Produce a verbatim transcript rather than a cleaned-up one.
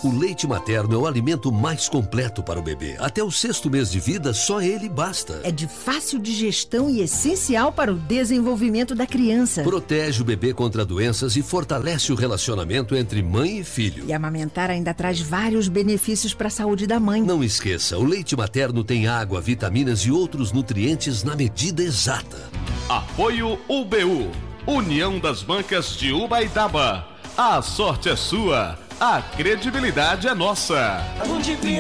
O leite materno é o alimento mais completo para o bebê. Até o sexto mês de vida, só ele basta. É de fácil digestão e essencial para o desenvolvimento da criança. Protege o bebê contra doenças e fortalece o relacionamento entre mãe e filho. E amamentar ainda traz vários benefícios para a saúde da mãe. Não esqueça, o leite materno tem água, vitaminas e outros nutrientes na medida exata. Apoio U B U, União das Bancas de Ubaitaba. A sorte é sua, a credibilidade é nossa.